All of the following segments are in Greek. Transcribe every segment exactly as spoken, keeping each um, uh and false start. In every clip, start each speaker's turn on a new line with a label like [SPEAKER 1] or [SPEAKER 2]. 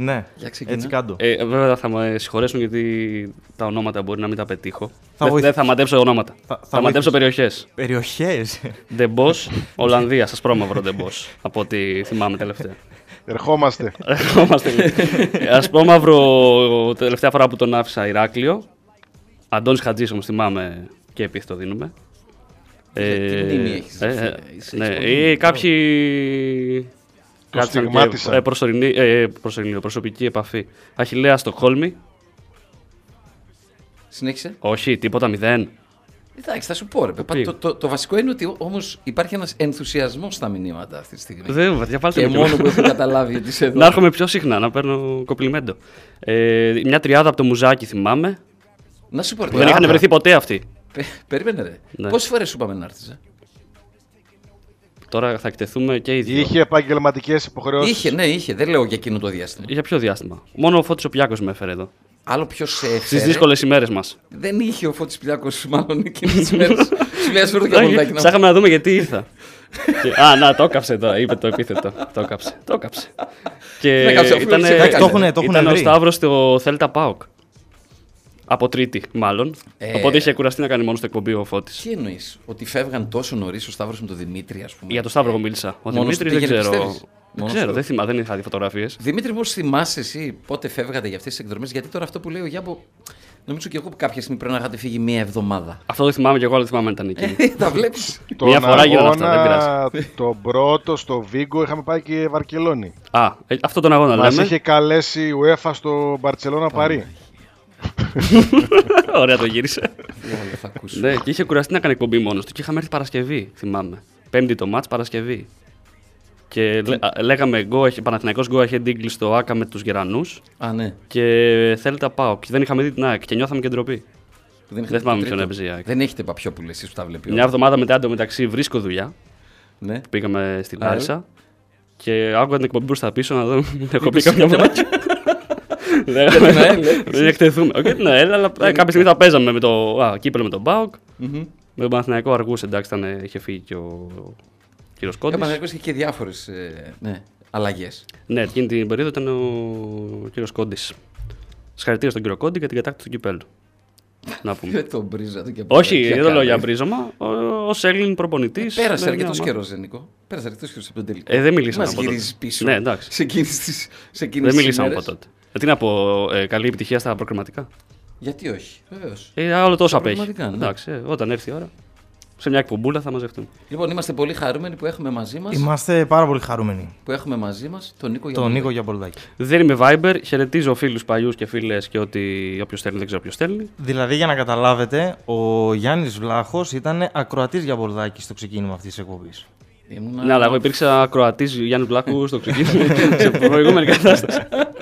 [SPEAKER 1] Ναι, έτσι κάτω.
[SPEAKER 2] Ε, βέβαια θα με συγχωρέσουν γιατί τα ονόματα μπορεί να μην τα πετύχω.
[SPEAKER 1] Θα
[SPEAKER 2] Δεν
[SPEAKER 1] βοηθ...
[SPEAKER 2] θα μαντέψω ονόματα. Θα, θα, θα μαντέψω περιοχές.
[SPEAKER 1] Περιοχές.
[SPEAKER 2] Ντεμπός, Ολλανδία, Ασπρόμαυρο Ντεμπός. Από ό,τι θυμάμαι τελευταία.
[SPEAKER 3] Ερχόμαστε.
[SPEAKER 2] Ερχόμαστε. Ασπρόμαυρο, τελευταία φορά που τον άφησα, Ηράκλειο. Αντώνης Χατζής, όμως θυμάμαι και επίθετο δίνουμε.
[SPEAKER 4] Τι μνήμη έχεις.
[SPEAKER 2] Ε, ε, ναι, ή κάποιοι.
[SPEAKER 3] Το στιγμάτισα.
[SPEAKER 2] Ε, προσωρινή, ε, προσωρινή, προσωπική επαφή. Αχιλλέα Στοκχόλμη.
[SPEAKER 4] Συνέχισε.
[SPEAKER 2] Όχι, τίποτα, μηδέν.
[SPEAKER 4] Εντάξει, θα σου πω ρε. Το, το, το, το βασικό είναι ότι όμως υπάρχει ένας ενθουσιασμός στα μηνύματα αυτή τη στιγμή.
[SPEAKER 2] Δεν, παιδιά,
[SPEAKER 4] και μόνο που έχω καταλάβει ότι είσαι εδώ.
[SPEAKER 2] Να έρχομαι πιο συχνά, να παίρνω κοπλιμέντο. Ε, μια τριάδα από το Μουζάκι θυμάμαι.
[SPEAKER 4] Να σου πω ρε.
[SPEAKER 2] Δεν είχαν βρεθεί ποτέ αυτοί.
[SPEAKER 4] Πε, περίμενε ρε. Ναι. Πόσες φορές σου είπαμε να έρθεις, ε?
[SPEAKER 2] Τώρα θα εκτεθούμε και οι δύο.
[SPEAKER 3] Είχε επαγγελματικές υποχρεώσεις.
[SPEAKER 4] Είχε, ναι, είχε. Δεν λέω για εκείνο το διάστημα.
[SPEAKER 2] Για ποιο διάστημα. Μόνο ο Φώτης ο Πιάκος με έφερε εδώ.
[SPEAKER 4] Άλλο ποιο σε έφερε.
[SPEAKER 2] Στις δύσκολες ημέρες μας.
[SPEAKER 4] Δεν είχε ο Φώτης Πιάκος, μάλλον εκείνες τις ημέρες. Σου λέει, ας φέρω το καπολάκι.
[SPEAKER 2] Ψάχαμε να δούμε γιατί ήρθα. και, α, να, το έκαψε τώρα. Είπε το επίθετο. Το έκαψε. Το έκαψε. και ήταν, ήταν ο Σταύρος στο Θέλτα ΠΑΟΚ. Από Τρίτη, μάλλον. Ε, Οπότε είχε κουραστεί να κάνει μόνο στο εκπομπή ο Φώτης.
[SPEAKER 4] Τι εννοείς, ότι φεύγαν τόσο νωρίς ο Σταύρος με τον Δημήτρη, ας πούμε.
[SPEAKER 2] Για τον Σταύρο εγώ μίλησα. Ο Δημήτρης δεν ξέρω. Δεν ξέρω, στο... δεν, θυμά, δεν είχα δει φωτογραφίες.
[SPEAKER 4] Δημήτρη, πώς θυμάσαι εσύ πότε φεύγατε για αυτές τις εκδρομές? Γιατί τώρα αυτό που λέει ο Γιάμπο, νομίζω και εγώ κάποια στιγμή πρέπει να είχατε φύγει μία εβδομάδα.
[SPEAKER 2] Αυτό δεν θυμάμαι και εγώ, αλλά δεν θυμάμαι αν ήταν εκεί.
[SPEAKER 4] Τα βλέπεις.
[SPEAKER 2] Μία φορά γίνανε αυτά, δεν πειράζει.
[SPEAKER 3] Τον πρώτο στο Βίγκο είχαμε πάει και Βαρκελόνη.
[SPEAKER 2] Α, αυτό τον αγώνα λέμε.
[SPEAKER 3] Μας είχε καλέσει η UEFA στο Μπαρτσελώνα Παρί.
[SPEAKER 2] Ωραία, το γύρισε.
[SPEAKER 4] θα
[SPEAKER 2] ναι, και είχε κουραστεί να κάνει εκπομπή μόνος του και είχαμε έρθει Παρασκευή, θυμάμαι. Πέμπτη το μάτς, Παρασκευή. Και λέ, λέγαμε Παναθηναϊκός Go Ahead Eagles στο Άκα με τους Γερανούς.
[SPEAKER 4] Α, ναι.
[SPEAKER 2] Και Θέλτα πάω. Και δεν είχαμε δει την ΑΕΚ και νιώθαμε και ντροπή.
[SPEAKER 4] Δεν,
[SPEAKER 2] δεν θυμάμαι ποιον έπαιζε η ΑΕΚ.
[SPEAKER 4] Δεν έχετε Παπιόπουλο εσείς που τα βλέπει.
[SPEAKER 2] Μια εβδομάδα μετά εντωμεταξύ βρίσκω δουλειά.
[SPEAKER 4] Ναι.
[SPEAKER 2] Πήγαμε στη Λάρισα. Και άκουγα την εκπομπή προς τα πίσω να δω. Έχω πει κάποια μάτια. Δεν εκτεθούμε. Όχι την ΑΕΛ, αλλά κάποια στιγμή θα παίζαμε με το κύπελο με τον ΠΑΟΚ. Με τον Παναθηναϊκό αργούσε, εντάξει, είχε φύγει και ο κύριος Κόντης.
[SPEAKER 4] Ο Παναθηναϊκός είχε και διάφορες αλλαγές.
[SPEAKER 2] Ναι, εκείνη την περίοδο ήταν ο κύριος Κόντης. Συγχαρητήρια στον κύριο Κόντι για την κατάκτηση του κυπέλου. Να πούμε.
[SPEAKER 4] Δεν τον βρίζα του και
[SPEAKER 2] όχι, δεν το λέω για βρίζωμα. Ως Έλλην προπονητής.
[SPEAKER 4] Πέρασε αρκετός καιρός, Νίκο. Πέρασε αρκετός καιρός από τον τελικό.
[SPEAKER 2] Ε, δεν μιλήσαμε
[SPEAKER 4] από τότε. Μας πίσω.
[SPEAKER 2] Ναι, εντάξει.
[SPEAKER 4] Σε εκείνες τις, σε εκείνες
[SPEAKER 2] δεν μιλήσαμε από τότε. Ε, τι να πω, ε, καλή επιτυχία στα προκριματικά.
[SPEAKER 4] Γιατί όχι, βεβαίως.
[SPEAKER 2] Ε, άλλο τόσο απέχει.
[SPEAKER 4] Ναι.
[SPEAKER 2] Εντάξει, ε, όταν έρθει η ώρα. Σε μια εκπομπούλα θα μαζευτούμε.
[SPEAKER 4] Λοιπόν, είμαστε πολύ χαρούμενοι που έχουμε μαζί μας.
[SPEAKER 1] Είμαστε πάρα πολύ χαρούμενοι.
[SPEAKER 4] Που έχουμε μαζί μας τον Νίκο
[SPEAKER 1] Γιαμπολδάκη. Τον Νίκο Γιαμπολδάκη.
[SPEAKER 2] Δεν είμαι Viber. Χαιρετίζω φίλους παλιούς και φίλες και ότι όποιος στέλνει δεν ξέρω ποιος στέλνει.
[SPEAKER 1] Δηλαδή, για να καταλάβετε, ο Γιάννης Βλάχος ήταν ακροατής Γιαμπολδάκη στο ξεκίνημα αυτής της εκπομπής.
[SPEAKER 2] Ήμουνα... Ναι, αλλά εγώ υπήρξα ακροατής Γιάννη Βλάχου στο ξεκίνημα σε προηγούμενη κατάσταση.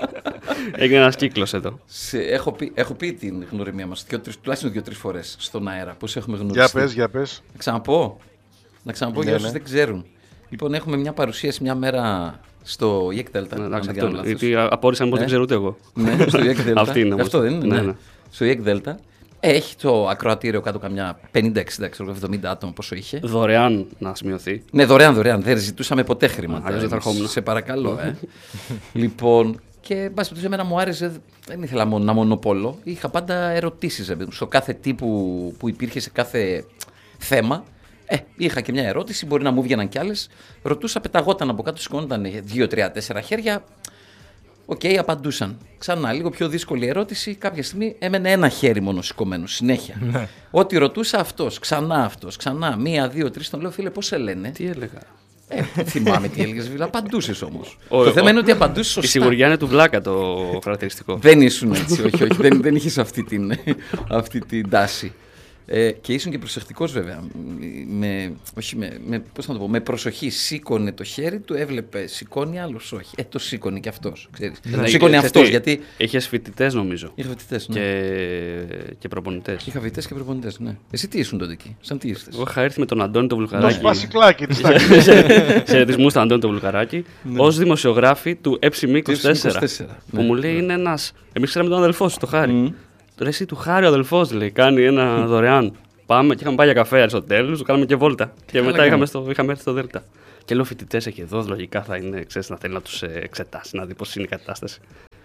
[SPEAKER 2] Έγινε ένας κύκλος εδώ.
[SPEAKER 4] Σε, έχω, πει, έχω πει την γνωριμία μας τουλάχιστον δύο-τρεις φορές στον αέρα. Πώς έχουμε γνωριστεί.
[SPEAKER 3] Για πες, για πες.
[SPEAKER 4] Να ξαναπώ. Να ξαναπώ για όσους δεν ξέρουν. Λοιπόν, έχουμε μια παρουσίαση μια μέρα στο ι εκ Delta.
[SPEAKER 2] Εντάξει, αυτό είναι. Γιατί απόρρισα πως δεν ξέρω ούτε εγώ.
[SPEAKER 4] Ναι, στο ι εκ Delta.
[SPEAKER 2] Αυτή είναι.
[SPEAKER 4] Αυτό δεν είναι. Στο ι εκ Delta. Έχει το ακροατήριο κάτω καμιά πενήντα εξήντα εβδομήντα άτομα πόσο είχε.
[SPEAKER 2] Δωρεάν να σημειωθεί.
[SPEAKER 4] Ναι, δωρεάν, δωρεάν. Δεν ζητούσαμε ποτέ χρήματα.
[SPEAKER 2] Αλλιώς δεν θα ερχόμουν.
[SPEAKER 4] Σε παρακαλώ, ε. Λοιπόν, και εν πάση περιπτώσει, εμένα μου άρεσε, δεν ήθελα μόνο να μονοπολώ. Είχα πάντα ερωτήσεις στο κάθε τι που, που υπήρχε σε κάθε θέμα. Ε, είχα και μια ερώτηση, μπορεί να μου βγαίναν κι άλλες. Ρωτούσα, πεταγόταν από κάτω, σηκώνονταν δύο, τρία, τέσσερα χέρια. Οκ, okay, απαντούσαν. Ξανά, λίγο πιο δύσκολη ερώτηση. Κάποια στιγμή έμενε ένα χέρι μόνο σηκωμένο, συνέχεια. Ό,τι ρωτούσα αυτός, ξανά αυτός, ξανά. Μία, δύο, τρεις. Τον λέω, φίλε, πώς σε λένε.
[SPEAKER 2] Τι έλεγα.
[SPEAKER 4] Ε, δεν θυμάμαι τι έλεγες, φίλε. Απαντούσες όμως. Ο, το θέμα ο, είναι ότι απαντούσες σωστά.
[SPEAKER 2] Η σιγουριά είναι του Βλάκα το χαρακτηριστικό.
[SPEAKER 4] Δεν ήσουν έτσι, όχι, όχι. δεν, δεν είχες αυτή την, αυτή την τάση. Ε, και ήσουν και προσεκτικός βέβαια. Με, όχι με, με, πώς να το πω, με προσοχή. Σήκωνε το χέρι του, έβλεπε. Σηκώνει άλλος, όχι. Ε, το σήκωνε και αυτός. Ξέρεις.
[SPEAKER 2] Ναι,
[SPEAKER 4] σήκωνε αυτός. Γιατί...
[SPEAKER 2] Είχες φοιτητές νομίζω.
[SPEAKER 4] Είχα φοιτητές, ναι.
[SPEAKER 2] Και, και προπονητές.
[SPEAKER 4] Είχα φοιτητές και προπονητές, ναι. Εσύ τι ήσουν τότε εκεί, σαν τι ήρθες.
[SPEAKER 2] Εγώ είχα έρθει με τον Αντώνη τον Βουλγαράκη.
[SPEAKER 3] Το σπασικλάκι της
[SPEAKER 2] χαιρετισμού στον Αντώνη τον Βουλγαράκη. Ως δημοσιογράφη του Έψιμι είκοσι τέσσερα. Που μου λέει είναι ένας. Εμείς ξέραμε τον αδελφό σου, το Χάρη. Τώρα εσύ του Χάρη ο αδελφός, λέει, κάνει ένα δωρεάν. Πάμε και είχαμε πάει για καφέ Αριστοτέλους, το κάναμε και βόλτα. Και μετά είχαμε, στο, είχαμε έρθει στο Δέλτα. Και λέω φοιτητές έχει εδώ, λογικά θα είναι, ξέρεις, να θέλει να τους εξετάσει, να δει πώς είναι η κατάσταση.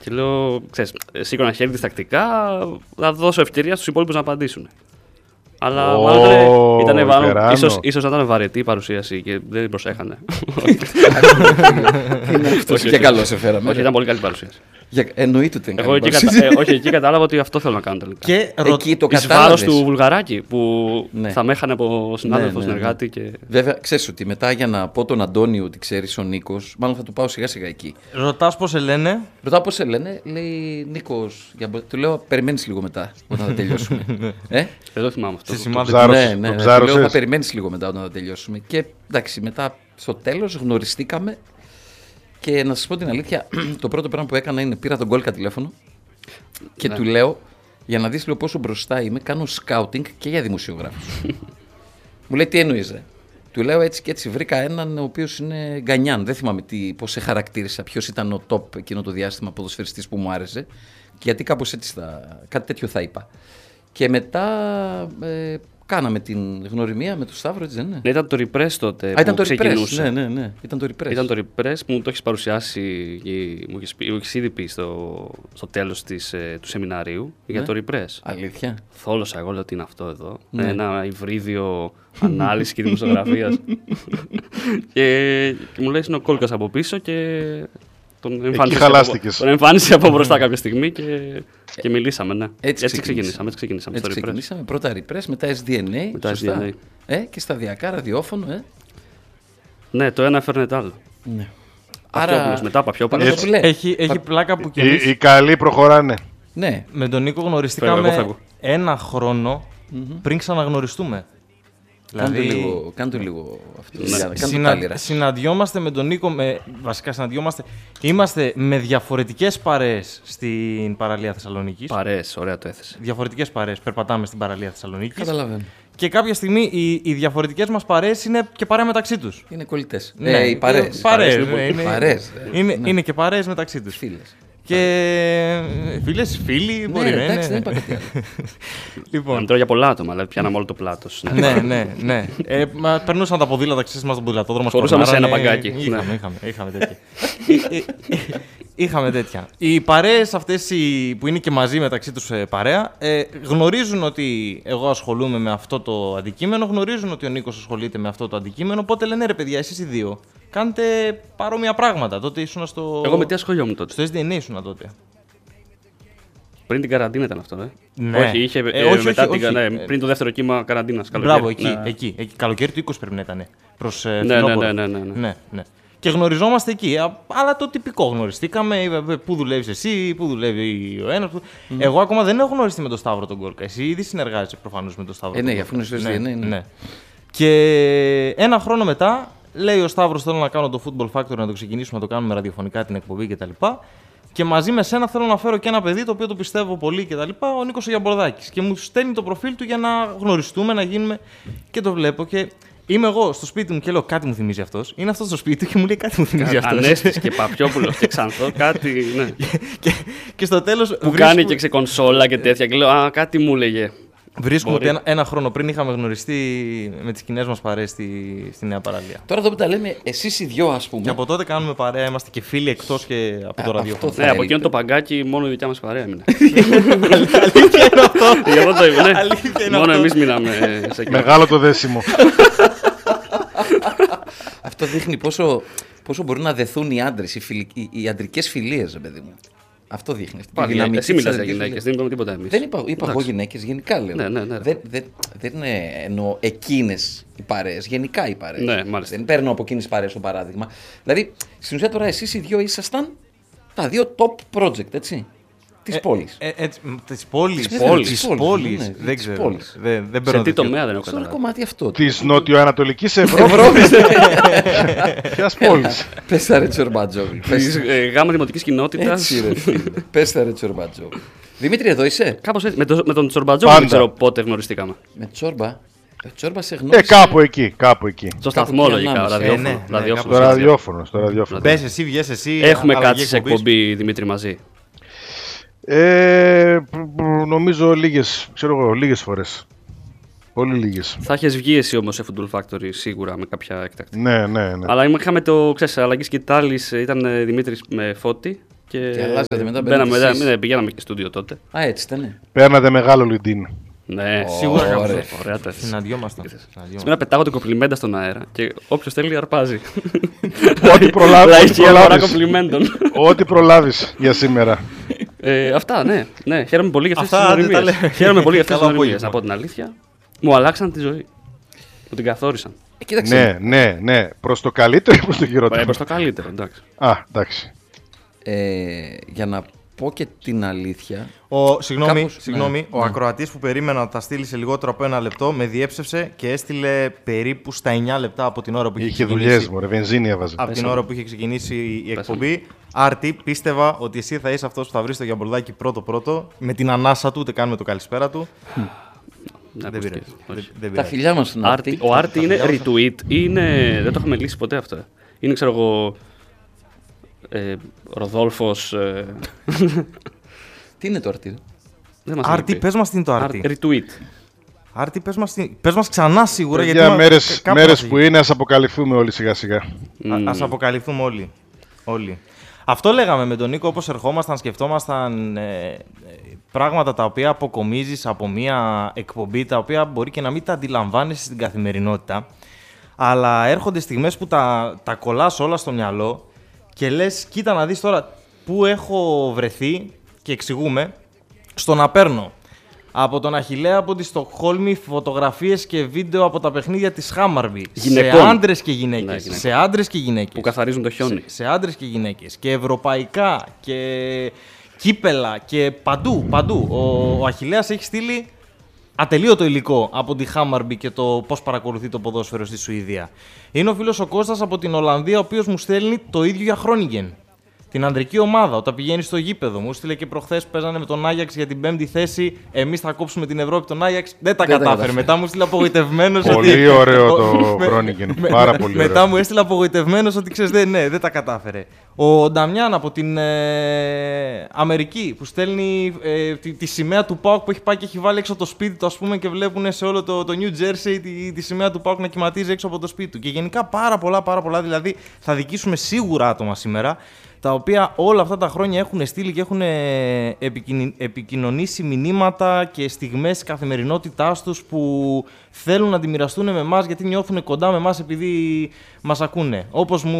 [SPEAKER 2] Και λέω, ξέρεις, σήκωνα χέρι διστακτικά, θα δώσω ευκαιρία στους υπόλοιπους να απαντήσουν. Αλλά
[SPEAKER 3] Ω,
[SPEAKER 2] μάλλον ήταν βαρύ,
[SPEAKER 3] Τεράνο.
[SPEAKER 2] ίσως, ίσως να ήταν βαρετή η παρουσίαση και δεν την προσέχανε.
[SPEAKER 4] Όχι και καλό σε φέραμε.
[SPEAKER 2] Όχι, ήταν πολύ καλή παρουσίαση.
[SPEAKER 4] Για- Εννοείται ότι είναι
[SPEAKER 2] Εγώ
[SPEAKER 4] καλή
[SPEAKER 2] εκεί, κατα...
[SPEAKER 4] παρουσίαση.
[SPEAKER 2] ε, όχι, εκεί κατάλαβα ότι αυτό θέλω να κάνω τελικά.
[SPEAKER 1] Και ρω...
[SPEAKER 4] Εκεί το
[SPEAKER 2] Εις βάρος
[SPEAKER 4] κατάλαβες.
[SPEAKER 2] του Βουλγαράκη που
[SPEAKER 4] Ναι.
[SPEAKER 2] θα με έχανε από συνάδελφο
[SPEAKER 4] Ναι, ναι, ναι.
[SPEAKER 2] συνεργάτη. Και...
[SPEAKER 4] Βέβαια, ξέρεις ότι μετά για να πω τον Αντώνιο ότι ξέρεις ο Νίκος, μάλλον θα του πάω σιγά σιγά εκεί.
[SPEAKER 1] ρωτάς πώς σε λένε.
[SPEAKER 4] Ρωτάω πώς σε λένε, λέει Νίκος. Για... μπο- Του λέω, περιμένεις λίγο μετά όταν θα τελειώσουμε. ε?
[SPEAKER 2] Δεν το θυμάμαι αυτό.
[SPEAKER 1] Στη σημάδι.
[SPEAKER 3] Ψάρωσες,
[SPEAKER 4] ναι, ναι,
[SPEAKER 3] το
[SPEAKER 4] ναι. Του
[SPEAKER 3] ψάρωσες.
[SPEAKER 4] λέω, θα περιμένεις λίγο μετά όταν θα τελειώσουμε. Και εντάξει, μετά στο τέλος γνωριστήκαμε. Και να σας πω την αλήθεια, το πρώτο πράγμα που έκανα είναι πήρα τον Γκόλκα τηλέφωνο και
[SPEAKER 2] Ναι.
[SPEAKER 4] του λέω, για να δεις λέω, πόσο μπροστά είμαι, κάνω σκάουτινγκ και για δημοσιογράφους. Μου λέει τι εννοείς, ρε. Του λέω έτσι και έτσι βρήκα έναν ο οποίος είναι Γκανιάν. Δεν θυμάμαι τι, πώς σε χαρακτήρισα, ποιος ήταν ο top εκείνο το διάστημα ποδοσφαιριστής που μου άρεσε. Και γιατί κάπως έτσι θα, κάτι τέτοιο θα είπα. Και μετά ε, κάναμε την γνωριμία με τον Σταύρο, έτσι δεν είναι.
[SPEAKER 2] Ναι, ήταν το Repress τότε
[SPEAKER 4] Α,
[SPEAKER 2] που
[SPEAKER 4] ήταν το Repress.
[SPEAKER 2] ξεκινούσε.
[SPEAKER 4] Ναι, ναι, ναι. Ήταν το Repress.
[SPEAKER 2] Ήταν το Repress που μου το έχει παρουσιάσει, ή μου έχεις πει- μου έχεις ήδη πει στο, στο τέλος της, ε, του σεμιναρίου για
[SPEAKER 4] Ναι.
[SPEAKER 2] το Repress.
[SPEAKER 4] Αλήθεια.
[SPEAKER 2] Θόλωσα εγώ, λέω τι είναι αυτό εδώ.
[SPEAKER 4] Ναι.
[SPEAKER 2] Ένα υβρίδιο ανάλυση και δημοσιογραφίας. και, και μου λέει είναι ο Κόλκας από πίσω και τον εμφάνισε, από,
[SPEAKER 3] χαλάστηκες.
[SPEAKER 2] τον εμφάνισε από μπροστά κάποια στιγμή και, και μιλήσαμε. Ναι.
[SPEAKER 4] Έτσι
[SPEAKER 2] έτσι
[SPEAKER 4] ξεκινήσαμε.
[SPEAKER 2] ξεκινήσαμε. Έτσι ξεκινήσαμε
[SPEAKER 4] Έτσι
[SPEAKER 2] στο Repress.
[SPEAKER 4] ξεκινήσαμε. Πρώτα Repress, μετά ες ντι εν έι.
[SPEAKER 2] Μετά
[SPEAKER 4] σωστά.
[SPEAKER 2] ες ντι εν έι.
[SPEAKER 4] Ε, και σταδιακά ραδιόφωνο, ε.
[SPEAKER 2] Ναι, το ένα έφερνε το άλλο.
[SPEAKER 4] Ναι.
[SPEAKER 2] Παπιόπουλος, μετά Παπιόπουλος.
[SPEAKER 4] Παναγιώτουλε,
[SPEAKER 1] Έχει, έχει πλάκα που κι εμείς
[SPEAKER 3] Οι, οι καλοί προχωράνε.
[SPEAKER 4] Ναι,
[SPEAKER 1] με τον Νίκο
[SPEAKER 2] Φεύγω,
[SPEAKER 1] γνωριστήκαμε
[SPEAKER 2] εγώ φεύγω.
[SPEAKER 1] ένα χρόνο πριν ξαναγνωριστούμε.
[SPEAKER 4] κάντε
[SPEAKER 1] Δηλαδή,
[SPEAKER 4] λίγο, κάντε λίγο αυτό.
[SPEAKER 2] Ναι.
[SPEAKER 4] Για- Κάντε το
[SPEAKER 1] συνα-
[SPEAKER 4] τάλιρα.
[SPEAKER 1] συναντιόμαστε με τον Νίκο, με, βασικά συναντιόμαστε, είμαστε με διαφορετικές παρέες στην παραλία Θεσσαλονίκης.
[SPEAKER 2] Παρέες, ωραία το έθεσε.
[SPEAKER 1] Διαφορετικές παρέες, περπατάμε στην παραλία Θεσσαλονίκης.
[SPEAKER 4] Καταλαβαίνω.
[SPEAKER 1] Και κάποια στιγμή οι, οι διαφορετικές μας παρέες είναι και παρέα μεταξύ τους.
[SPEAKER 4] Είναι κολλητές.
[SPEAKER 1] Ναι,
[SPEAKER 4] Ε, οι παρέες.
[SPEAKER 1] ε, παρέες,
[SPEAKER 4] λοιπόν.
[SPEAKER 1] ναι, είναι-
[SPEAKER 4] Παρέες, ε.
[SPEAKER 1] Είναι,
[SPEAKER 4] Ναι.
[SPEAKER 1] είναι και παρέες μεταξύ τους.
[SPEAKER 4] Φίλες.
[SPEAKER 1] Και φίλες, φίλοι, μπορεί
[SPEAKER 4] Ναι,
[SPEAKER 1] να
[SPEAKER 4] εντάξει, δεν
[SPEAKER 1] είναι.
[SPEAKER 4] είπα κάτι άλλο.
[SPEAKER 2] Να
[SPEAKER 1] Λοιπόν,
[SPEAKER 2] τρώω για πολλά άτομα, δηλαδή πιάναμε όλο το πλάτος. Ναι.
[SPEAKER 1] ναι, ναι, ναι. Ε, μα, περνούσαν τα ποδήλατα, ξέρεις, μας τον ποδηλατόδρομο.
[SPEAKER 2] Χωρούσαμε σε ένα
[SPEAKER 1] σκορνάρανε.
[SPEAKER 2] παγκάκι.
[SPEAKER 1] Είχαμε,
[SPEAKER 2] Ναι.
[SPEAKER 1] είχαμε, είχαμε τέτοια. Ε, ε, ε, Είχαμε τέτοια. Οι παρέες αυτές οι- που είναι και μαζί μεταξύ τους ε, παρέα ε, γνωρίζουν ότι εγώ ασχολούμαι με αυτό το αντικείμενο, γνωρίζουν ότι ο Νίκος ασχολείται με αυτό το αντικείμενο. Οπότε λένε ρε παιδιά, εσείς οι δύο κάνετε παρόμοια πράγματα. Τότε ήσουν στο.
[SPEAKER 2] Εγώ με τι ασχολιόμουν τότε.
[SPEAKER 1] Στο ες ντι εν έι ήσουν τότε.
[SPEAKER 2] Πριν την καραντίνα ήταν αυτό, ε.
[SPEAKER 1] Ναι.
[SPEAKER 2] Όχι, είχε,
[SPEAKER 1] Ε,
[SPEAKER 2] ε,
[SPEAKER 1] όχι,
[SPEAKER 2] μετά
[SPEAKER 1] όχι,
[SPEAKER 2] την,
[SPEAKER 1] όχι.
[SPEAKER 2] ναι, πριν το δεύτερο κύμα καραντίνας.
[SPEAKER 1] Μπράβο, εκεί,
[SPEAKER 2] Ναι.
[SPEAKER 1] εκεί, εκεί. Καλοκαίρι του είκοσι πρέπει να ήταν. Προς ε,
[SPEAKER 2] Ναι,
[SPEAKER 1] φθινόπωρο.
[SPEAKER 2] ναι, ναι, ναι, ναι.
[SPEAKER 1] ναι, ναι. Και γνωριζόμαστε εκεί. Α, Αλλά το τυπικό γνωριστήκαμε. ε, Πού δουλεύει εσύ, πού δουλεύει ο ένα. Που... Εγώ ακόμα δεν έχω γνωριστεί με τον Σταύρο τον Γκόλκα. Εσύ ήδη συνεργάζεσαι προφανώς με τον Σταύρο.
[SPEAKER 4] Ε,
[SPEAKER 1] τον
[SPEAKER 4] ναι,
[SPEAKER 1] Γκόλκα.
[SPEAKER 4] αφού είναι στο ες ντι εν έι, ναι.
[SPEAKER 1] Και ένα χρόνο μετά λέει ο Σταύρος: θέλω να κάνω το Football Factory, να το ξεκινήσουμε, να το κάνουμε ραδιοφωνικά την εκπομπή κτλ. Και μαζί με σένα θέλω να φέρω και ένα παιδί το οποίο το πιστεύω πολύ κτλ. Ο Νίκος ο Γιαμπορδάκης. Και μου στέλνει το προφίλ του για να γνωριστούμε, να γίνουμε. Και το βλέπω και είμαι εγώ στο σπίτι μου και λέω: κάτι μου θυμίζει αυτός. Είναι αυτό στο σπίτι του και μου λέει: κάτι μου θυμίζει αυτός.
[SPEAKER 2] Ανέστης και Παπιόπουλος και Ξανθό, κάτι. Ναι.
[SPEAKER 1] και, και στο τέλος.
[SPEAKER 2] Που κάνει και ξεκονσόλα και τέτοια. Και λέω, Α, κάτι μου έλεγε.
[SPEAKER 1] Βρίσκουμε
[SPEAKER 2] Μπορεί.
[SPEAKER 1] ότι ένα, ένα χρόνο πριν είχαμε γνωριστεί με τις κοινές μας παρέες στη, στη Νέα Παραλία.
[SPEAKER 4] Τώρα εδώ που τα λέμε, εσείς οι δυο, ας πούμε.
[SPEAKER 1] Και από τότε κάνουμε παρέα, είμαστε και φίλοι εκτός και από το
[SPEAKER 4] Α,
[SPEAKER 1] ραδιόφωνο.
[SPEAKER 4] αυτό θα
[SPEAKER 2] Ναι, από
[SPEAKER 4] έλεγε.
[SPEAKER 2] εκείνο το παγκάκι μόνο η δικιά μας παρέα έμεινε.
[SPEAKER 1] Αλήθεια είναι αυτό.
[SPEAKER 2] Γι' αυτό το είπα, ναι.
[SPEAKER 1] Αλήθεια είναι
[SPEAKER 2] Μόνο
[SPEAKER 1] αυτό.
[SPEAKER 2] εμείς μείναμε σε εκείνο.
[SPEAKER 3] Μεγάλο το δέσιμο.
[SPEAKER 4] Αυτό δείχνει πόσο, πόσο μπορούν να δεθούν οι άντρες, οι, φιλι... οι, οι αντρικές φιλίες, ρε παιδί μου. Αυτό δείχνει. αυτή τη
[SPEAKER 2] Πάλι,
[SPEAKER 4] δυναμική
[SPEAKER 2] εσύ
[SPEAKER 4] της
[SPEAKER 2] μιλάς για
[SPEAKER 4] αντρικής
[SPEAKER 2] γυναίκες,
[SPEAKER 4] φιλίας.
[SPEAKER 2] δεν είπαμε τίποτα εμείς.
[SPEAKER 4] Δεν είπα, είπα εγώ
[SPEAKER 2] Εντάξει.
[SPEAKER 4] γυναίκες, γενικά λέω.
[SPEAKER 2] Ναι, ναι, ναι.
[SPEAKER 4] Δεν, δεν, δεν είναι εννοώ εκείνες οι παρέες, γενικά οι παρέες.
[SPEAKER 2] Ναι, μάλιστα.
[SPEAKER 4] Δεν παίρνω από εκείνες τις παρέες το παράδειγμα. Δηλαδή, στην ουσία τώρα εσείς οι δυο ήσασταν τα δύο top project, έτσι. Της πόλης.
[SPEAKER 1] Ε, έτσι, μ, της πόλης.
[SPEAKER 4] Της
[SPEAKER 1] πόλης,
[SPEAKER 4] πόλης,
[SPEAKER 1] της
[SPEAKER 4] ναι,
[SPEAKER 1] πόλης.
[SPEAKER 4] ναι,
[SPEAKER 1] Δεν
[SPEAKER 4] της
[SPEAKER 1] ξέρω.
[SPEAKER 4] πόλης.
[SPEAKER 1] Δεν, δεν
[SPEAKER 2] Σε
[SPEAKER 1] παίρνω
[SPEAKER 2] τι
[SPEAKER 1] τέτοιο.
[SPEAKER 2] τομέα δεν έχω
[SPEAKER 4] Στο ένα
[SPEAKER 2] καταλάβει.
[SPEAKER 4] κομμάτι αυτό.
[SPEAKER 3] Τη νοτιοανατολική Ευρώπη. Ποια πόλη.
[SPEAKER 4] Πες τα ρε Τσορμπατζόγλου.
[SPEAKER 2] Της ε, γάμα δημοτικής κοινότητας.
[SPEAKER 4] Έτσι ρε φίλε. Πες τα ρε Τσορμπατζόγλου. Δημήτρη, εδώ είσαι.
[SPEAKER 2] Κάπως έτσι. Με, το, με τον Τσορμπατζόγλου δεν
[SPEAKER 3] Πάντα.
[SPEAKER 2] ξέρω πότε γνωριστήκαμε.
[SPEAKER 4] Με Τσόρμπα. Ε, Τσόρμπα σε γνώρισε.
[SPEAKER 3] Ε, κάπου εκεί, κάπου εκεί.
[SPEAKER 2] Στο σταθμό
[SPEAKER 4] εκεί
[SPEAKER 2] λογικά.
[SPEAKER 4] ανάμεσα.
[SPEAKER 2] Ραδιόφωνο.
[SPEAKER 1] Ε, ναι, ναι,
[SPEAKER 2] ραδιόφωνο,
[SPEAKER 3] Στο
[SPEAKER 1] κάπως
[SPEAKER 2] στο
[SPEAKER 3] ραδιόφωνο, στο ραδιόφωνο.
[SPEAKER 1] Μπες εσύ, βγες εσύ.
[SPEAKER 2] Έχουμε
[SPEAKER 1] αλλαγή
[SPEAKER 2] κάτσει σε
[SPEAKER 1] εκπομπής.
[SPEAKER 2] εκπομπή Δημήτρη μαζί.
[SPEAKER 3] Ε, π- π- νομίζω λίγες, ξέρω εγώ, λίγες φορές. Πολύ λίγες.
[SPEAKER 2] Θα έχει βγει εσύ όμως σε Football Factory σίγουρα με κάποια έκτακτη.
[SPEAKER 3] Ναι, ναι, ναι.
[SPEAKER 2] Αλλά είχαμε το, ξέρεις, αλλαγή σκητάλης, ήταν ε, Δημήτρης με Φώτη Και,
[SPEAKER 4] και αλλάζατε μετά.
[SPEAKER 2] Μπαίναμε, μετά, μετά πηγαίναμε και στούντιο τότε.
[SPEAKER 4] Α, έτσι ήταν.
[SPEAKER 3] Παίρνατε μεγάλο λιντίν.
[SPEAKER 2] Ναι,
[SPEAKER 1] oh, σίγουρα
[SPEAKER 2] ωραία. Ωραία τα
[SPEAKER 1] συναντιόμασταν.
[SPEAKER 2] Σήμερα πετάγονται κομπλιμέντα στον αέρα και όποιος θέλει αρπάζει.
[SPEAKER 3] Ό,τι προλάβεις. Ό,τι προλάβεις για σήμερα.
[SPEAKER 2] Ε, αυτά, ναι. ναι. Χαίρομαι πολύ για αυτές τις γνωριμίες. Χαίρομαι πολύ για αυτές τις γνωριμίες. Να πω την αλήθεια, μου αλλάξαν τη ζωή. Μου την καθόρισαν.
[SPEAKER 4] Ε,
[SPEAKER 3] ναι, ναι, ναι. Προς το καλύτερο ή προς το χειρότερο?
[SPEAKER 2] Ε, προς το καλύτερο, εντάξει.
[SPEAKER 3] Α, εντάξει.
[SPEAKER 4] Ε, για να πω και την αλήθεια.
[SPEAKER 1] Ο, συγγνώμη,
[SPEAKER 4] κάπως,
[SPEAKER 1] συγγνώμη
[SPEAKER 4] ναι,
[SPEAKER 1] ο
[SPEAKER 4] ναι.
[SPEAKER 1] ακροατής που περίμενα να τα στείλει σε λιγότερο από ένα λεπτό με διέψευσε και έστειλε περίπου στα εννιά λεπτά από την ώρα που είχε,
[SPEAKER 3] είχε
[SPEAKER 1] ξεκινήσει.
[SPEAKER 3] δουλειές, μωρέ, βενζίνη έβαζε.
[SPEAKER 1] Από την ώρα που είχε ξεκινήσει η
[SPEAKER 2] Πέσαμε.
[SPEAKER 1] εκπομπή. Άρτη, πίστευα ότι εσύ θα είσαι αυτός που θα βρει το γιαμπολδάκι πρώτο-πρώτο με την ανάσα του, ούτε κάνουμε το καλησπέρα του.
[SPEAKER 2] Ναι,
[SPEAKER 1] δεν πειράζει. Δεν
[SPEAKER 4] Τα φιλιά μας στον Άρτη.
[SPEAKER 2] Ο Άρτη είναι retweet, είναι... δεν το έχουμε λύσει ποτέ αυτό. Είναι, ξέρω εγώ, ε, Ροδόλφος... Ε...
[SPEAKER 4] Τι είναι το Άρτη?
[SPEAKER 1] Άρτη, πες μας τι είναι το Άρτη.
[SPEAKER 2] Retweet.
[SPEAKER 1] Άρτη, πες μας, πες μας ξανά σίγουρα.
[SPEAKER 3] Για γιατί μέρες, μέρες που είναι, ας αποκαλυφθούμε όλοι σιγά σιγά.
[SPEAKER 1] Mm. Ας αποκαλυφθούμε όλοι. όλοι. Αυτό λέγαμε με τον Νίκο, όπως ερχόμασταν, σκεφτόμασταν ε, πράγματα τα οποία αποκομίζεις από μια εκπομπή, τα οποία μπορεί και να μην τα αντιλαμβάνεσαι στην καθημερινότητα, αλλά έρχονται στιγμές που τα, τα κολλάς όλα στο μυαλό και λες, κοίτα να δεις τώρα πού έχω βρεθεί, και εξηγούμε, στο να παίρνω από τον Αχιλλέα από τη Στοκχόλμη φωτογραφίες και βίντεο από τα παιχνίδια της Χάμαρμπι. Σε άντρες και γυναίκες. Ναι, σε άντρες και γυναίκες.
[SPEAKER 2] Που καθαρίζουν το χιόνι.
[SPEAKER 1] Σε, σε άντρες και γυναίκες. Και ευρωπαϊκά και κύπελα και παντού. παντού. Ο, ο Αχιλλέας έχει στείλει ατελείωτο υλικό από τη Χάμαρμπι και το πώς παρακολουθεί το ποδόσφαιρο στη Σουηδία. Είναι ο φίλος ο Κώστας από την Ολλανδία, ο οποίος μου στέλνει το ίδιο για Χρόνιγεν. Την ανδρική ομάδα, όταν πηγαίνει στο γήπεδο. Μου στείλε και προχθές παίζανε με τον Άγιαξ για την πέμπτη θέση. Εμείς θα κόψουμε την Ευρώπη τον Άγιαξ. Δεν τα δεν κατάφερε. Τα μετά μου στείλε απογοητευμένος.
[SPEAKER 3] Πολύ
[SPEAKER 1] ότι...
[SPEAKER 3] ωραίο το Χρόνιγεν. Πάρα πολύ ωραίο.
[SPEAKER 1] Μετά μου έστειλε απογοητευμένος ότι ξέρεις, δεν, ναι, δεν τα κατάφερε. Ο Νταμιάν από την ε, Αμερική που στέλνει ε, τη, τη σημαία του ΠΑΟΚ που έχει πάει και έχει βάλει έξω από το σπίτι του, ας πούμε, και βλέπουν σε όλο το, το New Jersey τη, τη σημαία του ΠΑΟΚ να κυματίζει έξω από το σπίτι του. Και γενικά πάρα πολλά, πάρα πολλά. Δηλαδή θα δικήσουμε σίγουρα άτομα σήμερα, τα οποία όλα αυτά τα χρόνια έχουν στείλει και έχουν επικοινωνήσει μηνύματα και στιγμές της καθημερινότητάς τους που θέλουν να τη μοιραστούν με εμάς, γιατί νιώθουν κοντά με εμάς επειδή μας ακούνε. Όπως μου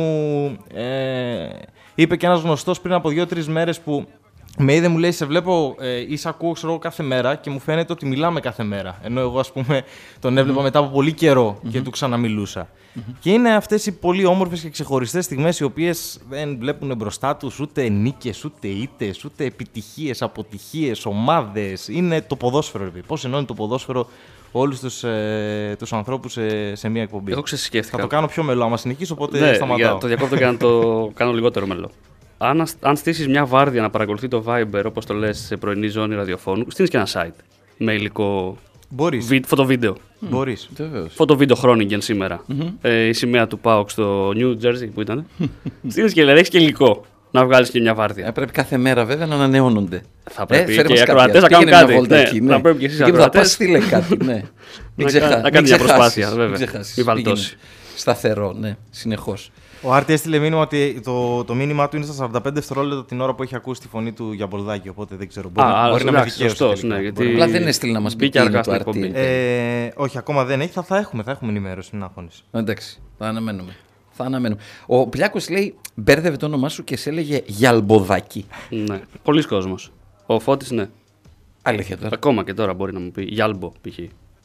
[SPEAKER 1] ε, είπε και ένας γνωστός πριν από δύο-τρεις μέρες που με είδε, μου λέει, σε βλέπω ε, ή σε ακούω, ξέρω, κάθε μέρα και μου φαίνεται ότι μιλάμε κάθε μέρα. Ενώ εγώ, ας πούμε, τον έβλεπα mm-hmm. μετά από πολύ καιρό και mm-hmm. του ξαναμιλούσα. Mm-hmm. Και είναι αυτές οι πολύ όμορφες και ξεχωριστές στιγμές, οι οποίες δεν βλέπουν μπροστά τους ούτε νίκες, ούτε ήττες, ούτε επιτυχίες, αποτυχίες, ομάδες. Είναι το ποδόσφαιρο. Πώς ενώνει το ποδόσφαιρο όλους τους, ε, τους ανθρώπους σε, σε μία εκπομπή.
[SPEAKER 2] Εγώ ξεσυσκέφθηκα.
[SPEAKER 1] Θα το κάνω πιο μελό, άμα συνεχίσω, οπότε
[SPEAKER 2] ναι,
[SPEAKER 1] σταματάω.
[SPEAKER 2] Για το διακόπτω και να το κάνω λιγότερο μελό. Αν, αν στήσεις μια βάρδια να παρακολουθεί το Viber, όπως το λες, σε πρωινή ζώνη ραδιοφώνου, στείλεις και ένα site με υλικό.
[SPEAKER 1] Μπορείς.
[SPEAKER 2] Βι, φωτοβίντεο.
[SPEAKER 1] Mm. Μπορείς.
[SPEAKER 2] Φωτοβίντεο Χρόνιγεν σήμερα. Mm-hmm. Ε, η σημαία του ΠΑΟΚ στο New Jersey που ήταν. Στείλεις και λέει, έχεις και υλικό να βγάλεις και μια βάρδια.
[SPEAKER 4] Ε, πρέπει κάθε μέρα βέβαια να ανανεώνονται.
[SPEAKER 2] Θα πρέπει ε, και οι ακροατές να κάνουν κάτι. Ναι,
[SPEAKER 4] εκεί, ναι.
[SPEAKER 2] Θα πρέπει και εσείς
[SPEAKER 4] ακροατές. Θα πας στείλε κάτι, ναι.
[SPEAKER 2] Να κάνει μια προσπάθεια, βέβαια. Μην βαλτώσει.
[SPEAKER 4] Σταθερό, ναι, συνεχώς.
[SPEAKER 1] Ο Άρτη έστειλε μήνυμα ότι το, το μήνυμά του είναι στα σαράντα πέντε δευτερόλεπτα την ώρα που έχει ακούσει τη φωνή του Γιαμπολδάκη. Οπότε δεν ξέρω. Μπορεί,
[SPEAKER 2] Α,
[SPEAKER 1] μπορεί να με δικαίωσε.
[SPEAKER 2] Ναι, γιατί...
[SPEAKER 4] Απλά δεν έστειλε να μας πει τι είναι το Άρτη.
[SPEAKER 1] Ε, όχι, ακόμα δεν έχει. Θα, θα έχουμε, θα έχουμε ενημέρωση. Μην αγχώνεσαι.
[SPEAKER 4] Εντάξει, θα αναμένουμε. Θα αναμένουμε. Ο Πλιάκος λέει, μπέρδευε το όνομά σου και σε έλεγε Γιαλμποδάκη.
[SPEAKER 2] Ναι, πολλοί κόσμος. Ο Φώτης, ναι.
[SPEAKER 4] Αλήθεια τώρα.
[SPEAKER 2] Ακόμα και τώρα μπορεί να μου πει Γιάλμπο, π.χ.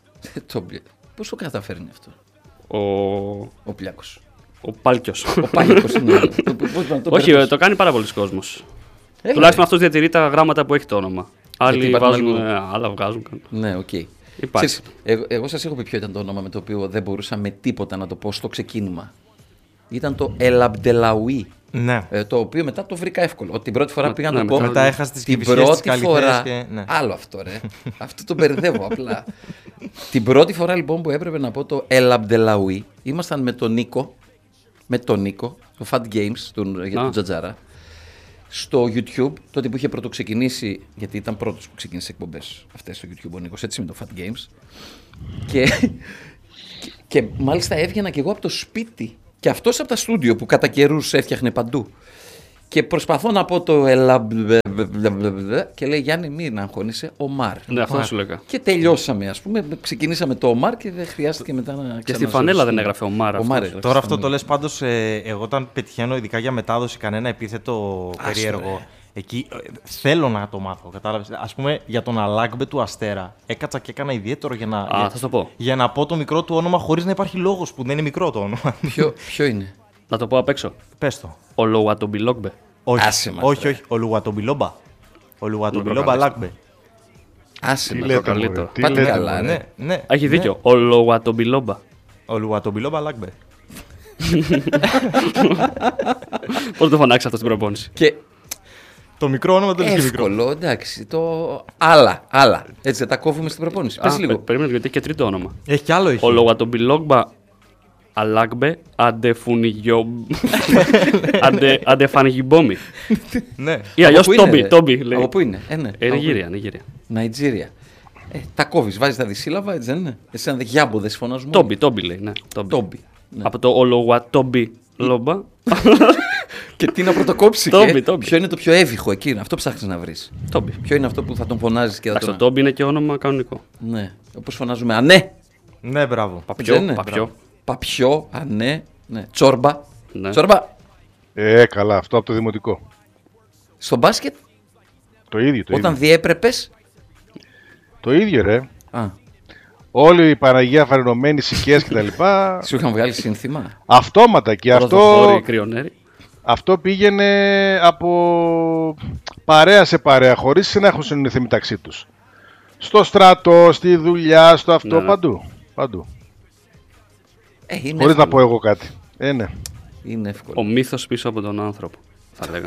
[SPEAKER 4] Πώς το καταφέρνει αυτό
[SPEAKER 2] ο,
[SPEAKER 4] ο Πλιάκος?
[SPEAKER 2] Ο Πάλκιος.
[SPEAKER 4] Ο Πάλκιος είναι.
[SPEAKER 2] Όχι, το κάνει πάρα πολλοί κόσμος. Έλα. Τουλάχιστον αυτός διατηρεί τα γράμματα που έχει το όνομα. Άλλοι βάζουν, λίγο... ε, άλλα βγάζουν.
[SPEAKER 4] Ναι, οκ. Okay. Εγώ, εγώ σας έχω πει ποιο ήταν το όνομα με το οποίο δεν μπορούσα με τίποτα να το πω στο ξεκίνημα. Ήταν το Ελαμπντελαουί.
[SPEAKER 1] Ναι.
[SPEAKER 4] Ε, το οποίο μετά το βρήκα εύκολο. Την πρώτη φορά πήγα να
[SPEAKER 1] ναι,
[SPEAKER 4] το πω.
[SPEAKER 1] Μετά έχασε τις
[SPEAKER 4] την πρώτη φορά.
[SPEAKER 1] Και... Ναι.
[SPEAKER 4] Άλλο αυτό, ρε. Αυτό το μπερδεύω απλά. Την πρώτη φορά λοιπόν που έπρεπε να πω το Ελαμπντελαουί, ήμασταν με τον Νίκο. Με τον Νίκο, το Fat Games του, για τον Τζατζάρα. Στο YouTube, τότε που είχε πρώτο ξεκινήσει, γιατί ήταν πρώτος που ξεκίνησε εκπομπές αυτές στο YouTube ο Νίκος, έτσι με το Fat Games. Και, και, και μάλιστα έβγαινα και εγώ από το σπίτι. Και αυτός από τα στούντιο που κατά καιρούς έφτιαχνε παντού. Και προσπαθώ να πω το ελα... και λέει Γιάννη μην αγχώνεσαι, Ομάρ.
[SPEAKER 2] Ναι, αυτό σου λέγα.
[SPEAKER 4] Και τελειώσαμε ας πούμε, ξεκινήσαμε το Ομάρ και δεν χρειάστηκε μετά να ξαναζώσουμε.
[SPEAKER 2] Και στη φανέλα δεν έγραφε Ομάρ.
[SPEAKER 4] Ομάρ
[SPEAKER 1] Τώρα αυτό το λες πάντως, ε, εγώ όταν πετυχαίνω ειδικά για μετάδοση κανένα επίθετο περίεργο, εκεί ε, θέλω να το μάθω, κατάλαβες. Ας πούμε για τον Αλάγκμπε του Αστέρα, έκατσα και έκανα ιδιαίτερο για να,
[SPEAKER 2] Α,
[SPEAKER 1] για,
[SPEAKER 2] θα το πω.
[SPEAKER 1] για να πω το μικρό του όνομα χωρίς να υπάρχει λόγος που δεν είναι μικρό το όνομα.
[SPEAKER 4] Ποιο, ποιο είναι?
[SPEAKER 2] Να το πω απ' έξω.
[SPEAKER 1] Πες το.
[SPEAKER 2] Ο Λοουατομπιλόγμπε.
[SPEAKER 1] Όχι,
[SPEAKER 4] Άσε μας,
[SPEAKER 1] όχι,
[SPEAKER 4] ρε.
[SPEAKER 1] όχι, ο Λουγατομπιλόμπα. Ο Λουγατομπιλόμπα
[SPEAKER 2] προκαλείς.
[SPEAKER 1] Λάγκμπε.
[SPEAKER 4] Άσε
[SPEAKER 3] Τι
[SPEAKER 4] μας.
[SPEAKER 3] λέτε,
[SPEAKER 2] καλύτερο.
[SPEAKER 3] μωρέ, τι
[SPEAKER 4] Πάτε
[SPEAKER 3] λέτε,
[SPEAKER 4] καλά,
[SPEAKER 3] μωρέ.
[SPEAKER 4] ναι.
[SPEAKER 1] Ναι, ναι.
[SPEAKER 2] Έχει
[SPEAKER 1] ναι.
[SPEAKER 2] δίκιο. Ο Λοουατομπιλόμπα.
[SPEAKER 1] Ο Λουγατομπιλόμπα Λάγκμπε.
[SPEAKER 2] Πώς το φωνάξει αυτό στην προπόνηση.
[SPEAKER 4] Και
[SPEAKER 1] Το μικρό όνομα το λες και μικρό.
[SPEAKER 4] εύκολο, εντάξει. Το... Άλλα, άλλα. Έτσι δεν τα κόβουμε στην προπόνηση. Πες
[SPEAKER 2] Α,
[SPEAKER 4] λίγο.
[SPEAKER 2] πε- Περίμενε γιατί έχει και τρίτο όνομα.
[SPEAKER 1] Έχει κι άλλο έχει.
[SPEAKER 2] Ο Λοουατομπιλόγμπα Αλάγκμπε Αντεφουνιγιό. Αντε- Αντεφανιγιμπόμι.
[SPEAKER 1] Ναι.
[SPEAKER 2] Ή αλλιώ
[SPEAKER 4] Από πού είναι,
[SPEAKER 2] Τόμπι.
[SPEAKER 4] ρε?
[SPEAKER 2] Τόμπι λέει.
[SPEAKER 4] Από πού είναι? Ε, ναι.
[SPEAKER 2] Ε,
[SPEAKER 4] Από πού
[SPEAKER 2] Νιγήρια,
[SPEAKER 4] είναι?
[SPEAKER 2] Νιγήρια.
[SPEAKER 4] Ναϊτζήρια. Ε, τα κόβεις, βάζεις τα δυσύλλαβα, έτσι δεν είναι? Εσύ αν δεν γιάμποδες φωνάζουμε.
[SPEAKER 2] Τόμπι, Τόμπι λέει. Ναι, Τόμπι.
[SPEAKER 4] Τόμπι. Ναι.
[SPEAKER 2] Από το Ολογουατόμπι Λόμπα.
[SPEAKER 4] Και τι να πρωτοκόψει
[SPEAKER 2] Τόμπι,
[SPEAKER 4] και
[SPEAKER 2] Τόμπι.
[SPEAKER 4] ποιο είναι το πιο εύηχο εκείνο, αυτό ψάχνεις να βρεις.
[SPEAKER 2] Τόμπι.
[SPEAKER 4] Ποιο είναι αυτό που θα τον φωνάζεις και θα
[SPEAKER 2] Εντάξει, το
[SPEAKER 4] τον...
[SPEAKER 2] Τόμπι είναι και όνομα κανονικό.
[SPEAKER 4] Ναι, όπως φωνάζουμε ανέ.
[SPEAKER 1] Ναι, μπράβο.
[SPEAKER 2] Παπιό.
[SPEAKER 4] Δεν είναι?
[SPEAKER 2] Παπιό.
[SPEAKER 4] Παπιό, ανέ, ναι. Τσόρμπα.
[SPEAKER 2] Ναι.
[SPEAKER 4] Τσόρμπα.
[SPEAKER 3] Ε, καλά, αυτό από το δημοτικό.
[SPEAKER 4] Στο μπάσκετ,
[SPEAKER 3] Το ίδιο, το
[SPEAKER 4] όταν
[SPEAKER 3] ίδιο.
[SPEAKER 4] διέπρεπες.
[SPEAKER 3] Το ίδιο, ρε.
[SPEAKER 4] Α,
[SPEAKER 3] Όλη η Παναγία φαρινωμένη, σικές κτλ.
[SPEAKER 4] σου είχαν βγάλει σύνθημα.
[SPEAKER 3] Αυτόματα και αυτό,
[SPEAKER 2] Ροδοφόροι, κρυονέροι.
[SPEAKER 3] αυτό πήγαινε από παρέα σε παρέα, χωρίς να έχουν συνεννοηθεί μεταξύ τους. Στο στρατό, στη δουλειά, στο αυτό,
[SPEAKER 2] Ναι, ναι.
[SPEAKER 3] παντού. παντού.
[SPEAKER 4] Ε, είναι
[SPEAKER 3] Χωρίς να
[SPEAKER 4] εύκολο.
[SPEAKER 3] πω εγώ κάτι. Ε, ναι.
[SPEAKER 4] Είναι εύκολο.
[SPEAKER 2] Ο μύθος πίσω από τον άνθρωπο. Θα λέγα.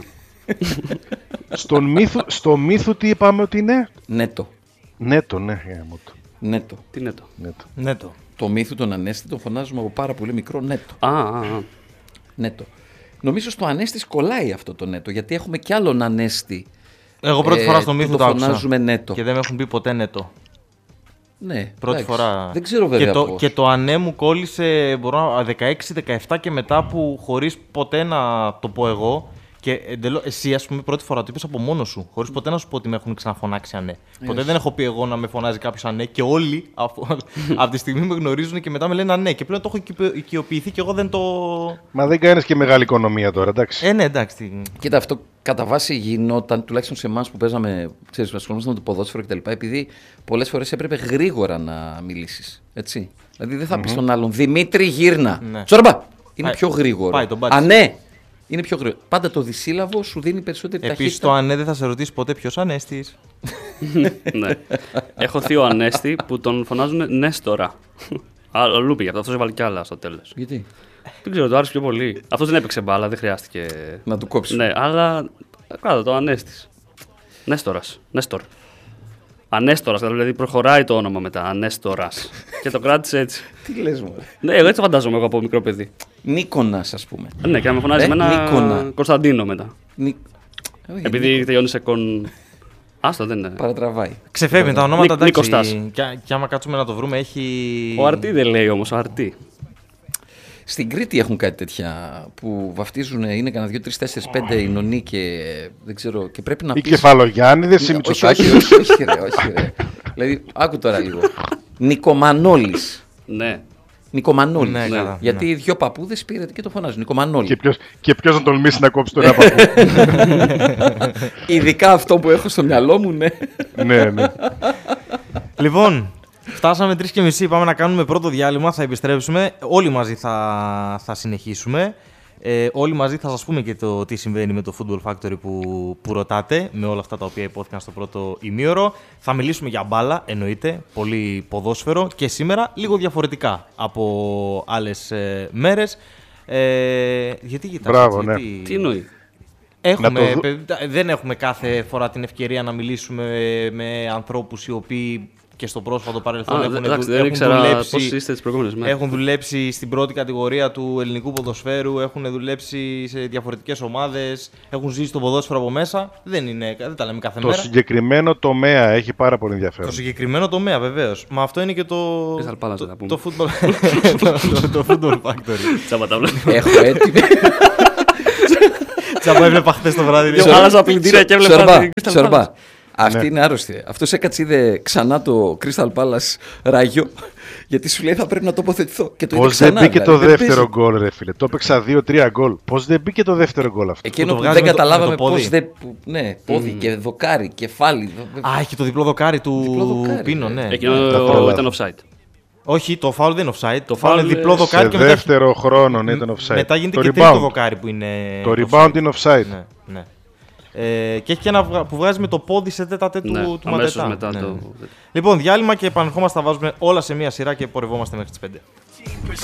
[SPEAKER 3] Στον μύθο, στο μύθο τι είπαμε ότι είναι?
[SPEAKER 4] Νέτο.
[SPEAKER 3] Νέτο, ναι. γάμο το.
[SPEAKER 4] Νέτο.
[SPEAKER 2] Τι είναι το.
[SPEAKER 3] Νέτο.
[SPEAKER 1] Ναι, το.
[SPEAKER 4] Το μύθο τον Ανέστη τον φωνάζουμε από πάρα πολύ μικρό Νέτο.
[SPEAKER 2] Α, α, α.
[SPEAKER 4] Νέτο. Νομίζω στο Ανέστη κολλάει αυτό το Νέτο, γιατί έχουμε κι άλλον Ανέστη.
[SPEAKER 1] Εγώ πρώτη
[SPEAKER 4] Ε,
[SPEAKER 1] φορά στο
[SPEAKER 4] που
[SPEAKER 1] μύθο
[SPEAKER 4] το
[SPEAKER 1] το άκουσα.
[SPEAKER 4] φωνάζουμε Νέτο.
[SPEAKER 1] Και δεν με έχουν πει ποτέ νέτο.
[SPEAKER 4] Ναι,
[SPEAKER 1] Πρώτη
[SPEAKER 4] εντάξει.
[SPEAKER 1] φορά.
[SPEAKER 4] Δεν ξέρω βέβαια
[SPEAKER 1] Και το,
[SPEAKER 4] πώς.
[SPEAKER 1] και το ανέ μου κόλλησε μπορώ, να- δεκαέξι δεκαεπτά και μετά που χωρίς ποτέ να το πω εγώ. Και εντελώς, εσύ, ας πούμε, πρώτη φορά το είπες από μόνο σου. Χωρίς ποτέ να σου πω ότι με έχουν ξαναφωνάξει ανέ. Ποτέ δεν έχω πει εγώ να με φωνάζει κάποιο ανέ και όλοι αφού- από τη στιγμή με γνωρίζουν και μετά με λένε ανέ. Και πλέον το έχω οικειοποιη- οικειοποιηθεί και εγώ δεν το.
[SPEAKER 3] Μα δεν κάνεις και μεγάλη οικονομία τώρα, εντάξει.
[SPEAKER 1] Ε, ναι, εντάξει. τι-
[SPEAKER 4] Κοίτα, αυτό κατά βάση γινόταν, τουλάχιστον σε εμά που παίζαμε, ξέρεις, που ασχολούμασταν με το ποδόσφαιρο κτλ. Επειδή πολλές φορές έπρεπε γρήγορα να μιλήσεις. Έτσι. Δηλαδή δεν θα πεις στον άλλον Δημήτρη, γύρνα.
[SPEAKER 1] Ναι.
[SPEAKER 4] Τσόρμπα! Είναι
[SPEAKER 1] Πάει-
[SPEAKER 4] πιο γρήγορο.
[SPEAKER 1] πάει τον μπάτσι.
[SPEAKER 4] Α, ναι! Είναι πιο γρήγορο. Πάντα το δυσύλλαβο σου δίνει περισσότερη
[SPEAKER 1] Επίσης
[SPEAKER 4] ταχύτητα.
[SPEAKER 1] το ανέ δεν θα σε ρωτήσει ποτέ ποιος ανέστης.
[SPEAKER 2] Ναι. Έχω θείο Ανέστη που τον φωνάζουν Νέστορα. Αλλού πήγε αυτό, αυτός έβαλε κι άλλα στο τέλος.
[SPEAKER 4] Γιατί?
[SPEAKER 2] Δεν ξέρω, το άρεσε πιο πολύ. Αυτός δεν έπαιξε μπάλα, δεν χρειάστηκε.
[SPEAKER 4] Να του κόψει.
[SPEAKER 2] Ναι, αλλά. Κάτω το Ανέστης. Νέστορας. Νέστορ. Ανέστορας, δηλαδή προχωράει το όνομα μετά. Ανέστορας. Και το κράτησε έτσι.
[SPEAKER 4] Τι λες μου.
[SPEAKER 2] Ναι, εγώ έτσι φαντάζομαι εγώ από μικρό παιδί.
[SPEAKER 4] Νίκονας, ας πούμε.
[SPEAKER 2] Ναι, και να με φωνάζει
[SPEAKER 4] Ε,
[SPEAKER 2] με ένα
[SPEAKER 4] Νίκονα.
[SPEAKER 2] Κωνσταντίνο μετά.
[SPEAKER 4] Νι... Όχι,
[SPEAKER 2] Επειδή τελειώνει σε κον. Άστο, δεν είναι.
[SPEAKER 4] παρατραβάει.
[SPEAKER 1] Ξεφεύγει τα ονόματα,
[SPEAKER 2] Νίκ- Νίκος
[SPEAKER 1] εντάξει. Και, και άμα κάτσουμε να το βρούμε, έχει.
[SPEAKER 2] Ο Αρτή δεν λέει όμως, ο Αρτή.
[SPEAKER 4] Στην Κρήτη έχουν κάτι τέτοια που βαφτίζουν, είναι κανένα δύο, τρει, τέσσερι, πέντε οι νονοί και δεν ξέρω. Και πρέπει να
[SPEAKER 3] Οι
[SPEAKER 4] πεις...
[SPEAKER 3] κεφαλογιάννηδες, οι
[SPEAKER 4] όχι,
[SPEAKER 3] Μητσοτάκης.
[SPEAKER 4] όχι, όχι, όχι, ρε, όχι, ρε. Δηλαδή, άκου τώρα λίγο. Νικομανόλης.
[SPEAKER 2] Ναι.
[SPEAKER 4] Νικομανόλης.
[SPEAKER 1] Ναι, καλά,
[SPEAKER 4] Γιατί
[SPEAKER 1] ναι.
[SPEAKER 4] οι δυο παππούδες πήρε και το φωνάζουν. Νικομανόλη.
[SPEAKER 3] Και ποιος, και ποιος να τολμήσει να κόψει τον ένα παππού.
[SPEAKER 4] Ειδικά αυτό που έχω στο μυαλό μου, ναι.
[SPEAKER 3] Ναι, ναι.
[SPEAKER 1] Λοιπόν, φτάσαμε τρεις και μισή. Πάμε να κάνουμε πρώτο διάλειμμα. Θα επιστρέψουμε. Όλοι μαζί θα, θα συνεχίσουμε. Ε, όλοι μαζί θα σας πούμε και το τι συμβαίνει με το Football Factory που, που ρωτάτε, με όλα αυτά τα οποία υπόθηκαν στο πρώτο ημίωρο. Θα μιλήσουμε για μπάλα, εννοείται, πολύ ποδόσφαιρο και σήμερα λίγο διαφορετικά από άλλες ε, μέρες. Ε, γιατί κοιτάς
[SPEAKER 3] Μπράβο,
[SPEAKER 1] έτσι,
[SPEAKER 3] ναι.
[SPEAKER 1] γιατί...
[SPEAKER 2] Τι εννοεί.
[SPEAKER 1] Έχουμε,
[SPEAKER 3] Να το δω-
[SPEAKER 1] παιδιά, δεν έχουμε κάθε φορά την ευκαιρία να μιλήσουμε με ανθρώπους οι οποίοι και στο πρόσφατο παρελθόν
[SPEAKER 2] Α,
[SPEAKER 1] έχουν,
[SPEAKER 2] εντάξει,
[SPEAKER 1] δου-
[SPEAKER 2] δεν
[SPEAKER 1] έχουν
[SPEAKER 2] ήξερα
[SPEAKER 1] δουλέψει,
[SPEAKER 2] πώς είστε τις προηγούμενες μέρες.
[SPEAKER 1] έχουν δουλέψει στην πρώτη κατηγορία του ελληνικού ποδοσφαίρου, έχουν δουλέψει σε διαφορετικές ομάδες, έχουν ζήσει το ποδόσφαιρο από μέσα. Δεν, είναι, δεν τα λέμε κάθε
[SPEAKER 3] Το
[SPEAKER 1] μέρα.
[SPEAKER 3] συγκεκριμένο τομέα έχει πάρα πολύ
[SPEAKER 1] Το
[SPEAKER 3] ενδιαφέρον.
[SPEAKER 1] συγκεκριμένο τομέα βεβαίως. Μα αυτό είναι και το,
[SPEAKER 2] Crystal Palace,
[SPEAKER 1] το,
[SPEAKER 2] θα πούμε.
[SPEAKER 1] το, football, το, το, το Football Factory.
[SPEAKER 2] Τσάμπα τα βλέπω.
[SPEAKER 4] Έχω έτοιμη.
[SPEAKER 1] Τσάμπα έβλεπα χθες το βράδυ.
[SPEAKER 2] Άλλαζα πλυντήρια και έβλεπα την Crystal Palace.
[SPEAKER 4] Αυτή ναι. είναι άρρωστη. Αυτό έκατσε είδε ξανά το Crystal Palace ράγιο, γιατί σου λέει θα πρέπει να τοποθετηθώ.
[SPEAKER 3] Πώς δεν μπήκε το δεύτερο γκολ, ρε φίλε. Το έπαιξα δύο τρία γκολ. Πώς δεν μπήκε το δεύτερο γκολ αυτό.
[SPEAKER 4] Εκείνο που δεν καταλάβαμε πώς δεν. Ναι, πόδι και δοκάρι, κεφάλι.
[SPEAKER 1] Α, έχει το διπλό δοκάρι του Πίνο, ναι.
[SPEAKER 2] Εκείνο ήταν offside.
[SPEAKER 1] Όχι, το φάουλ δεν είναι offside. Το φάουλ είναι διπλό δοκάρι.
[SPEAKER 3] Σε δεύτερο χρόνο ήταν offside.
[SPEAKER 1] Μετά γίνεται και τρίτο δοκάρι που είναι.
[SPEAKER 3] Το rebound είναι offside.
[SPEAKER 1] Ε, και έχει και ένα που βγάζει με το πόδι σε τέτα τέτου
[SPEAKER 2] ναι,
[SPEAKER 1] του Ματετά.
[SPEAKER 2] Μετά
[SPEAKER 1] ναι.
[SPEAKER 2] το...
[SPEAKER 1] Λοιπόν, διάλειμμα και επανερχόμαστε, τα βάζουμε όλα σε μία σειρά και πορευόμαστε μέχρι τις πέντε.